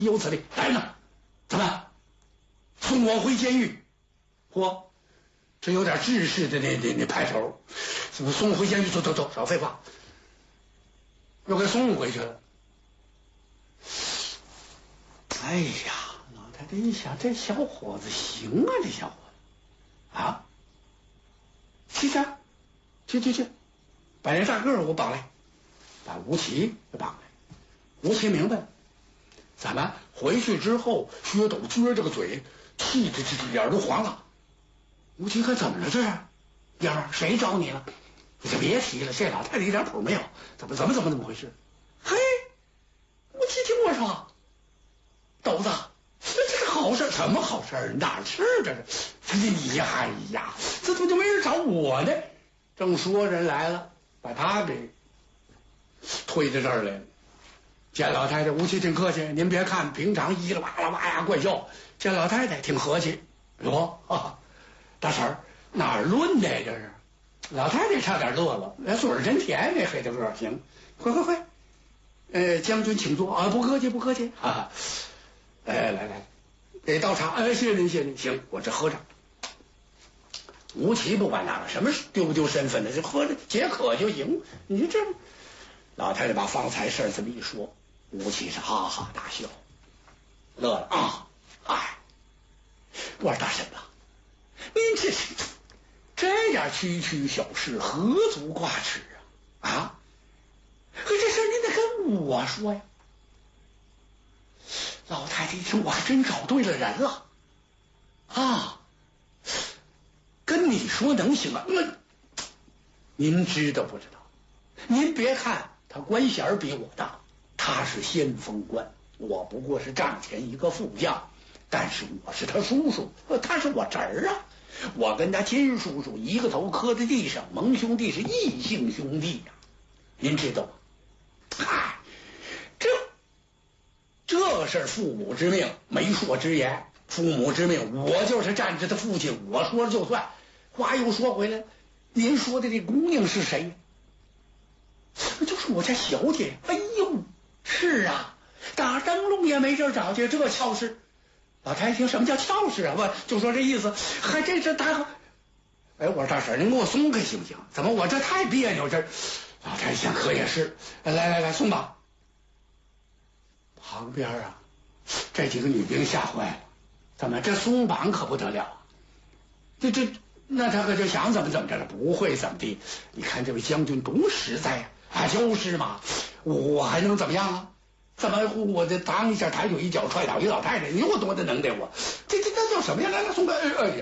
有此理！来人呐，怎么送我回监狱？嚯，这有点制式的那派头。怎么送我回监狱？走走走，少废话，又给送回去了。哎呀，老太太一想，这小伙子行啊，这小伙子啊，去，把那大个儿给我绑来，把吴奇给绑来。吴奇明白，咱们回去之后，薛斗撅着个嘴，气得这脸都黄了。吴奇看怎么了这是？爷们儿，谁找你了？你就别提了，这老太太一点谱没有，怎么回事？嘿，吴奇听我说，斗子，这个好事，什么好事？哪是这是？你呀，哎呀，这怎么就没人找我呢？正说人来了，把他给推到这儿来了。见老太太，吴奇挺客气，您别看平常咿啦哇啦哇呀怪叫，见老太太挺和气。哟啊，大婶儿哪儿论的这是？老太太差点乐了，那嘴儿真甜，这黑大个儿。行，快，将军请坐啊，不客气啊。来，给倒茶。谢谢您。行，我这喝着。吴奇不管那个什么丢不丢身份的，就喝着解渴就行。你这老太太把方才事这么一说，吴奇是哈哈大笑，乐了啊！哎，我说大婶子，您这点区区小事，何足挂齿啊？可这事您得跟我说呀。老太太一听，我还真找对了人了啊！跟你说能行啊？那您知道不知道？您别看他官衔比我大，他是先锋官，我不过是帐前一个副将，但是我是他叔叔，他是我侄儿啊。我跟他亲叔叔一个头磕在地上，盟兄弟是异姓兄弟呀，您知道吗？嗨，这是父母之命，媒妁之言。父母之命，我就是站着他父亲，我说了就算。话又说回来，您说的这姑娘是谁？就是我家小姐。哎呦，是啊，打灯笼也没地找去，这俏事。老太太听什么叫俏事啊？不就说这意思？还这是大。哎，我说大婶，您给我松开行不行？怎么我这太别扭？这老太太想可也是。来松绑。旁边啊，这几个女兵吓坏了。怎么这松绑可不得了啊？那他可就想怎么着了？不会怎么地？你看这位将军多实在呀！啊，就是嘛，我还能怎么样啊？怎么我这当一下抬腿一脚踹倒一老太太？你说我多大能耐我？这叫什么呀？来松开！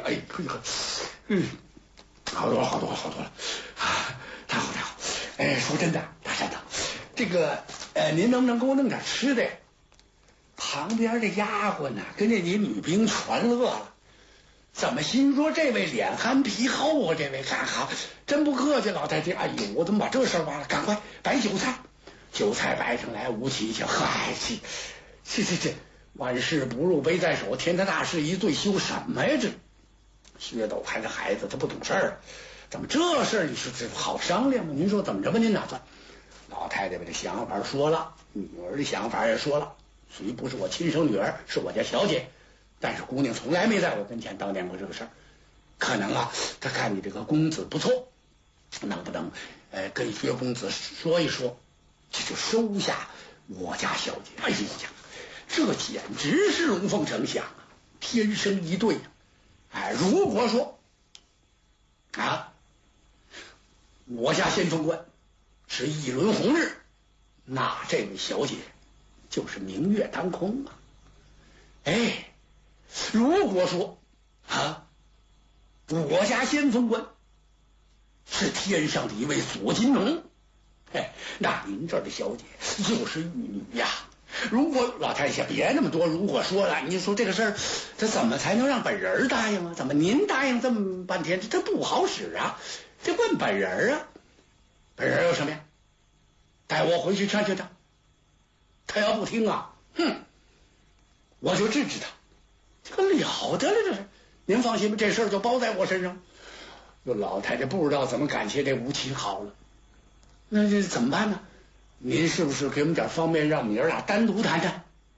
好多了，啊，太好！说真的，大山子，这个您能不能给我弄点吃的？旁边的丫鬟呢，跟着你女兵全乐了。怎么心说这位脸憨皮厚啊？这位干好，真不客气，老太太。哎呦，我怎么把这事忘了？赶快摆酒菜，酒菜摆上来，吴奇去。嗨，这万事不入杯在手，天下大事一醉休什么呀？这薛斗还是孩子，他不懂事儿，怎么这事儿你说这好商量吗？您说怎么着吧？您打算？老太太把这想法说了，女儿的想法也说了。虽不是我亲生女儿，是我家小姐，但是姑娘从来没在我跟前当念过这个事儿。可能啊，她看你这个公子不错，能不能跟薛公子说一说，这就收下我家小姐？哎呀，这简直是龙凤呈祥啊，天生一对啊！如果说啊，我家先锋官是一轮红日，那这位小姐就是明月当空啊！哎，如果说啊，我家先锋官是天上的一位左金龙，哎，那您这儿的小姐就是玉女呀。如果老太太别那么多如果说了，你说这个事儿，这怎么才能让本人答应啊？怎么您答应这么半天，这不好使啊？这问本人啊，本人有什么呀？带我回去劝劝他，他要不听啊，我就治治他。这个了得了，这是。您放心吧，这事儿就包在我身上。这老太太不知道怎么感谢这吴奇好了，那这怎么办呢？您是不是给我们点方便，让我们爷俩单独谈谈？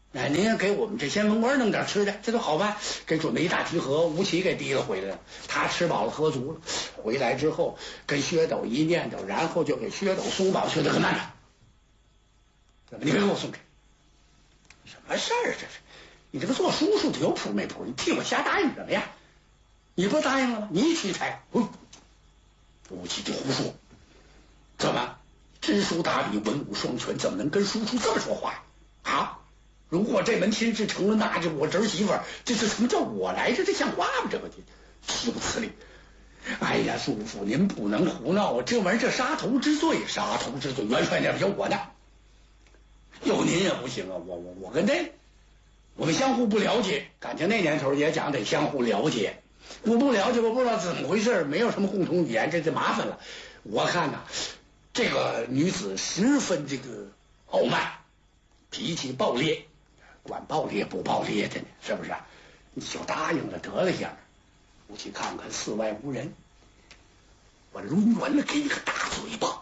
哎，您也给我们这先锋官弄点吃的，这都好办。给准备一大提盒，吴起给提了回来了。他吃饱了喝足了，回来之后跟薛斗一念叨，然后就给薛斗松绑。薛斗可慢着，怎么你别给我松开？什么事儿啊？这是你这个做叔叔的有谱没谱？你替我瞎答应什么呀？你不答应了吗？你屈才，吴起就胡说。怎么知书达理、文武双全，怎么能跟叔叔这么说话呀？啊！如果这门亲事成了，那就我侄媳妇儿，这是什么叫我来着？这像话吗？这个岂不此理！哎呀，叔父，您不能胡闹啊！这玩意儿这杀头之罪，杀头之罪，元帅那边有我呢，有您也不行啊！我跟这我们相互不了解，感情那年头也讲得相互了解。我不了解，我不知道怎么回事，没有什么共同语言，这就麻烦了。我看呐，这个女子十分这个傲慢，脾气暴烈，管暴烈不暴烈的呢，是不是？你就答应了得了样。我去看看寺外无人，我抡圆了给你个大嘴巴。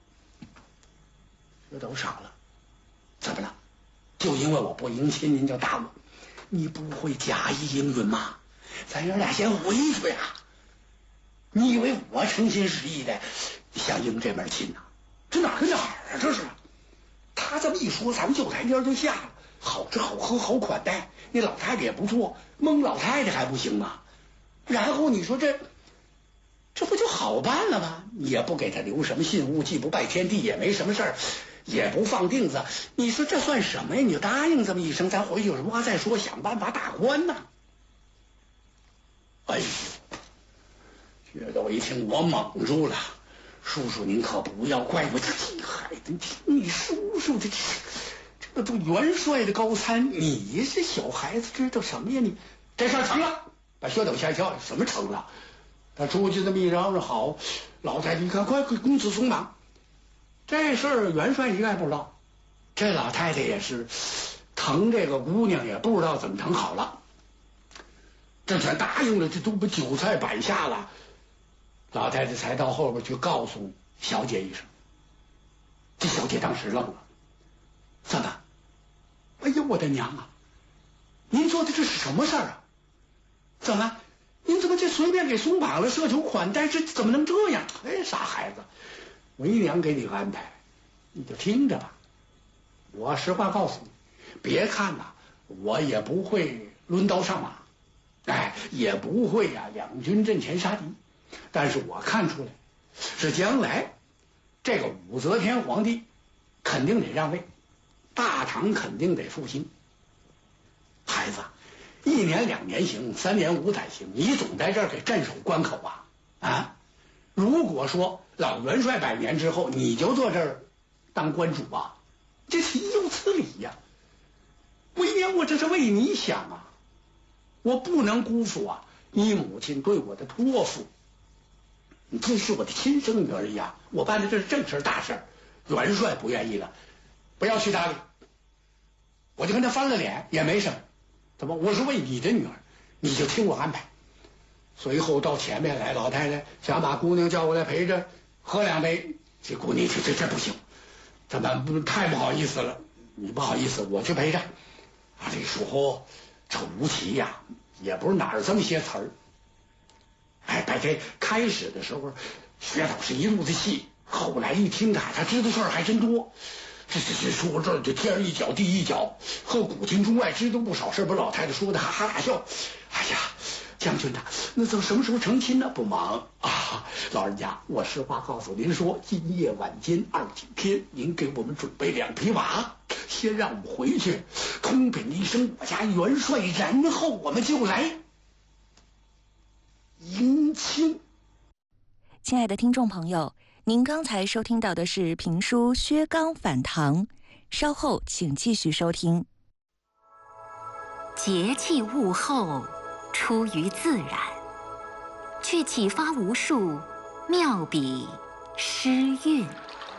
这都傻了，怎么了？就因为我不迎亲，您就打我？你不会假意应允吗？咱爷俩先回去呀！你以为我诚心实意的想迎这门亲呐？这哪儿跟哪儿啊？这是！他这么一说，咱们就台阶就下了。好吃好喝好款待，那老太太也不错，蒙老太太还不行吗？然后你说这不就好办了吗？也不给他留什么信物，既不拜天地，也没什么事儿，也不放钉子。你说这算什么呀？你就答应这么一声，咱回去有什么话再说，想办法打官呐。哎呦，薛斗一听我蒙住了，叔叔您可不要怪我，这孩子听你叔叔这都元帅的高参，你是小孩子知道什么呀？你这事儿成了，把薛斗吓一跳，什么成了？他出去这么一嚷嚷，好，老太太一看，快公子松绑。这事儿元帅一概不知道，这老太太也是疼这个姑娘，也不知道怎么疼好了。这全答应了，这都把酒菜摆下了，老太太才到后边去告诉小姐一声。这小姐当时愣了，怎么？哎呀，我的娘啊！您说的这是什么事儿啊？怎么？您怎么就随便给松绑了，奢求款待，这怎么能这样？哎，傻孩子，为娘给你个安排，你就听着吧。我实话告诉你，别看呐，我也不会抡刀上马，哎，也不会呀两军阵前杀敌，但是我看出来，是将来这个武则天皇帝肯定得让位，大唐肯定得复兴。孩子，1年2年行，3年5载行，你总在这儿给镇守关口啊！啊，如果说老元帅100年之后你就坐这儿当关主啊，这岂有此理呀！为娘，我这是为你想啊，我不能辜负啊你母亲对我的托付。你这是我的亲生女儿呀，我办的这是正事大事，元帅不愿意了，不要去搭理，我就跟他翻了脸也没什么。怎么？我是为你的女儿，你就听我安排。随后到前面来，老太太想把姑娘叫过来陪着喝2杯，这姑娘这不行，怎么不太不好意思了？你不好意思，我去陪着。啊，这时候这吴奇呀，也不是哪儿这么些词儿。哎，在这开始的时候，薛斗是一肚子气，后来一听他知道事儿还真多。这说这儿就天一脚地一脚，和古今中外知道不少事，把老太太说的哈哈大笑。哎呀，将军呐，那都什么时候成亲呢？不忙啊，老人家，我实话告诉您说，今夜晚间2更天，您给我们准备2匹马，先让我们回去通禀一声我家元帅，然后我们就来迎亲。 亲爱的听众朋友，您刚才收听到的是评书《薛刚反唐》，稍后请继续收听。 节气物候出于自然，却启发无数妙笔诗韵。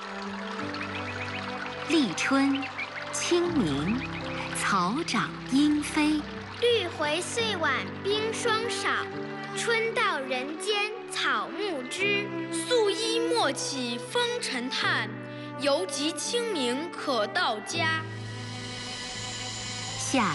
立春、清明，草长莺飞； 绿回岁晚冰霜少，春到人间草木知。 素衣莫起风尘叹，犹及清明可到家。